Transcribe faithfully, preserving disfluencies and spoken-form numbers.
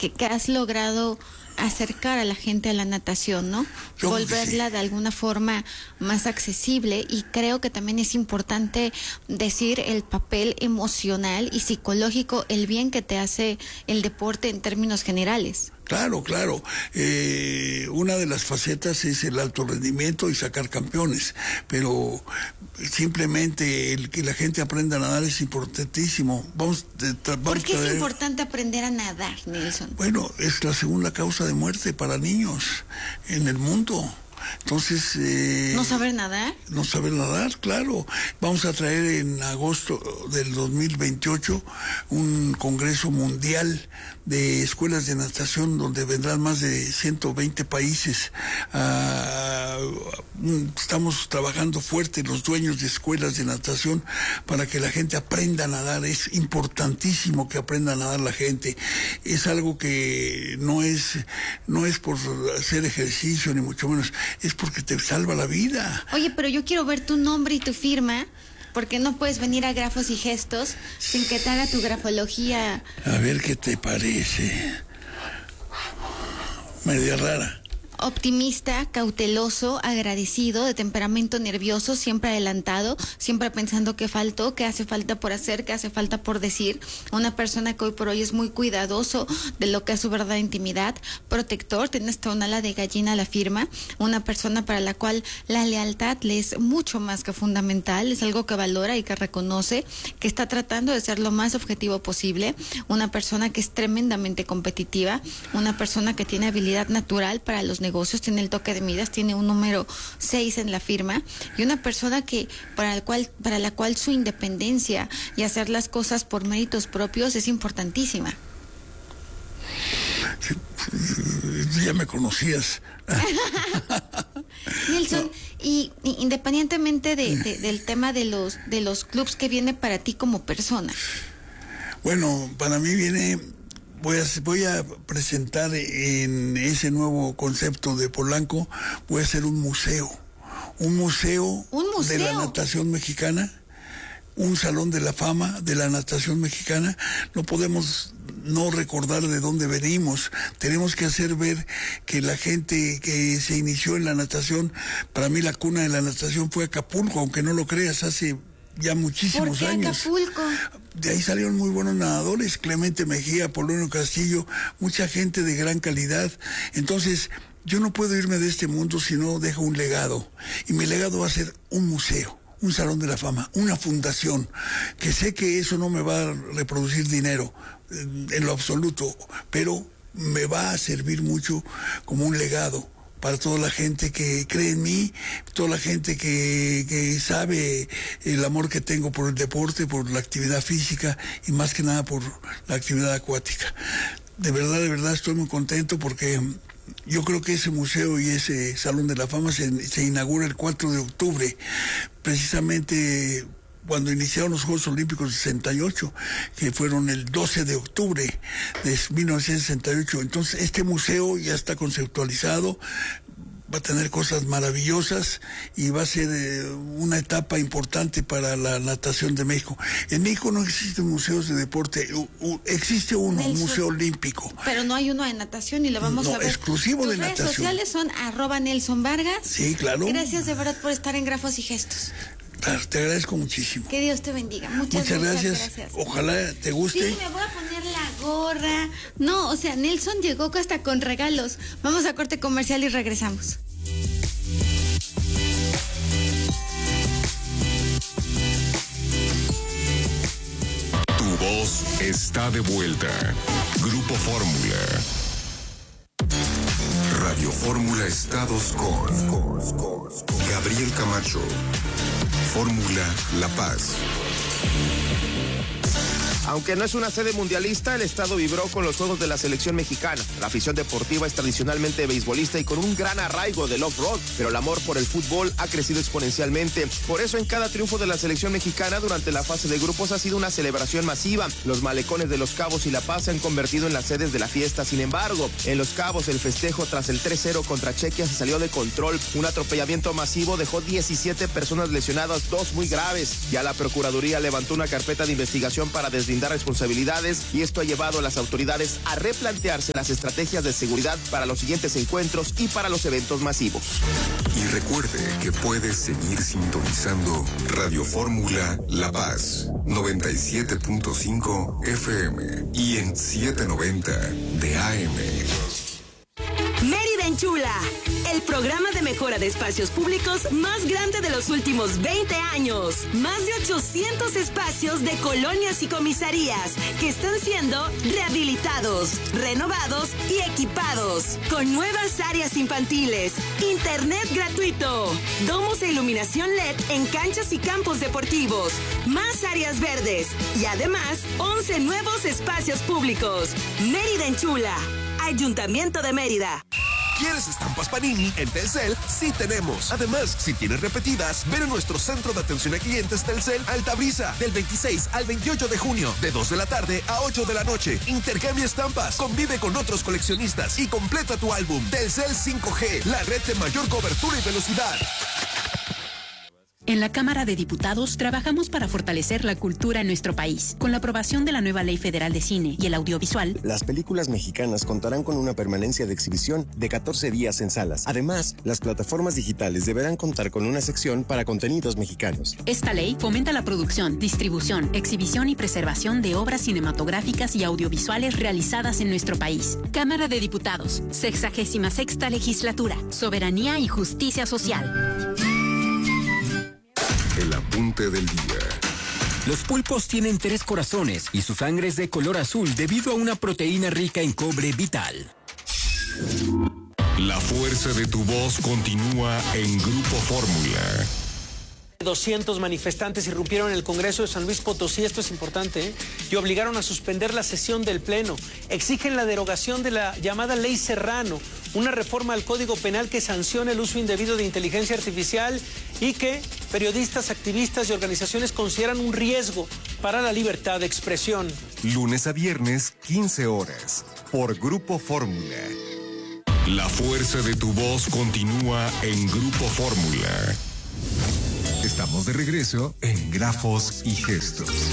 que, que has logrado acercar a la gente a la natación, ¿no? Yo Volverla sí. de alguna forma más accesible, y creo que también es importante decir el papel emocional y psicológico, el bien que te hace el deporte en términos generales. Claro, claro. Eh, una de las facetas es el alto rendimiento y sacar campeones, pero simplemente el que la gente aprenda a nadar es importantísimo. Vamos, de, tra- vamos ¿Por qué traer... es importante aprender a nadar, Nelson? Bueno, es la segunda causa de muerte para niños en el mundo. Entonces... Eh, ¿No saber nadar? No saber nadar, claro. Vamos a traer en agosto del dos mil veintiocho un congreso mundial de escuelas de natación donde vendrán más de ciento veinte países. Uh, estamos trabajando fuerte los dueños de escuelas de natación para que la gente aprenda a nadar. Es importantísimo que aprenda a nadar la gente. Es algo que no es, no es por hacer ejercicio ni mucho menos, es porque te salva la vida. Oye, pero yo quiero ver tu nombre y tu firma, porque no puedes venir a Grafos y Gestos sin que te haga tu grafología. A ver qué te parece. Media rara. Optimista, cauteloso, agradecido, de temperamento nervioso, siempre adelantado, siempre pensando qué faltó, qué hace falta por hacer, qué hace falta por decir. Una persona que hoy por hoy es muy cuidadoso de lo que es su verdadera intimidad, protector, tiene hasta un ala de gallina a la firma. Una persona para la cual la lealtad le es mucho más que fundamental, es algo que valora y que reconoce, que está tratando de ser lo más objetivo posible. Una persona que es tremendamente competitiva, una persona que tiene habilidad natural para los negocios, tiene el toque de Midas, tiene un número seis en la firma, y una persona que para el cual para la cual su independencia y hacer las cosas por méritos propios es importantísima. Ya me conocías. Nelson, y, y independientemente de, de, del tema de los de los clubs, ¿qué viene para ti como persona? Bueno, para mí viene Voy a, voy a presentar en ese nuevo concepto de Polanco, voy a hacer un museo, un museo, ¿Un museo? de la natación mexicana, un salón de la fama de la natación mexicana. No podemos no recordar de dónde venimos, tenemos que hacer ver que la gente que se inició en la natación, para mí la cuna de la natación fue Acapulco, aunque no lo creas, hace ya muchísimos ¿Por qué años. Acapulco? De ahí salieron muy buenos nadadores, Clemente Mejía, Polonio Castillo, mucha gente de gran calidad. Entonces, yo no puedo irme de este mundo si no dejo un legado. Y mi legado va a ser un museo, un salón de la fama, una fundación, que sé que eso no me va a reproducir dinero en, en lo absoluto, pero me va a servir mucho como un legado para toda la gente que cree en mí, toda la gente que, que sabe el amor que tengo por el deporte, por la actividad física y más que nada por la actividad acuática. De verdad, de verdad estoy muy contento porque yo creo que ese museo y ese Salón de la Fama se, se inaugura el cuatro de octubre, precisamente cuando iniciaron los Juegos Olímpicos de sesenta y ocho, que fueron el doce de octubre de mil novecientos sesenta y ocho. Entonces, este museo ya está conceptualizado, va a tener cosas maravillosas y va a ser eh, una etapa importante para la natación de México. En México no existen museos de deporte, u, u, existe uno, un museo olímpico. Pero no hay uno de natación y lo vamos no, a ver. Exclusivo Tus de redes natación. sociales son arroba Nelson Vargas. Sí, claro. Gracias de verdad por estar en Grafos y Gestos. Claro, te agradezco muchísimo. Que Dios te bendiga. Muchas, muchas, muchas gracias. gracias. Ojalá te guste. Sí, me voy a poner la gorra. No, o sea, Nelson llegó hasta con regalos. Vamos a corte comercial y regresamos. Tu voz está de vuelta. Grupo Fórmula. Radio Fórmula Estados con Gabriel Camacho. Fórmula La Paz. Aunque no es una sede mundialista, el estado vibró con los juegos de la selección mexicana. La afición deportiva es tradicionalmente beisbolista y con un gran arraigo del off-road, pero el amor por el fútbol ha crecido exponencialmente. Por eso en cada triunfo de la selección mexicana durante la fase de grupos ha sido una celebración masiva. Los malecones de Los Cabos y La Paz se han convertido en las sedes de la fiesta. Sin embargo, en Los Cabos el festejo tras el tres cero contra Chequia se salió de control. Un atropellamiento masivo dejó diecisiete personas lesionadas, dos muy graves. Ya la Procuraduría levantó una carpeta de investigación para desviar deslindar responsabilidades y esto ha llevado a las autoridades a replantearse las estrategias de seguridad para los siguientes encuentros y para los eventos masivos. Y recuerde que puedes seguir sintonizando Radio Fórmula La Paz, noventa y siete punto cinco F M y en setecientos noventa de A M. Mérida Enchula, el programa de mejora de espacios públicos más grande de los últimos veinte años. Más de ochocientos espacios de colonias y comisarías que están siendo rehabilitados, renovados y equipados. Con nuevas áreas infantiles, internet gratuito, domos e iluminación L E D en canchas y campos deportivos, más áreas verdes y además once nuevos espacios públicos. Mérida Enchula, Ayuntamiento de Mérida. ¿Quieres estampas Panini? En Telcel sí tenemos. Además, si tienes repetidas, ven a nuestro centro de atención a clientes Telcel Altabrisa del veintiséis al veintiocho de junio, de dos de la tarde a ocho de la noche. Intercambia estampas, convive con otros coleccionistas y completa tu álbum. Telcel cinco G, la red de mayor cobertura y velocidad. En la Cámara de Diputados trabajamos para fortalecer la cultura en nuestro país. Con la aprobación de la nueva Ley Federal de Cine y el Audiovisual, las películas mexicanas contarán con una permanencia de exhibición de catorce días en salas. Además, las plataformas digitales deberán contar con una sección para contenidos mexicanos. Esta ley fomenta la producción, distribución, exhibición y preservación de obras cinematográficas y audiovisuales realizadas en nuestro país. Cámara de Diputados, sexagésima sexta legislatura, soberanía y justicia social. El apunte del día. Los pulpos tienen tres corazones y su sangre es de color azul debido a una proteína rica en cobre vital. La fuerza de tu voz continúa en Grupo Fórmula. doscientos manifestantes irrumpieron en el Congreso de San Luis Potosí, esto es importante, ¿eh? y obligaron a suspender la sesión del Pleno. Exigen la derogación de la llamada Ley Serrano, una reforma al Código Penal que sanciona el uso indebido de inteligencia artificial y que periodistas, activistas y organizaciones consideran un riesgo para la libertad de expresión. Lunes a viernes, quince horas, por Grupo Fórmula. La fuerza de tu voz continúa en Grupo Fórmula. Estamos de regreso en Grafos y Gestos.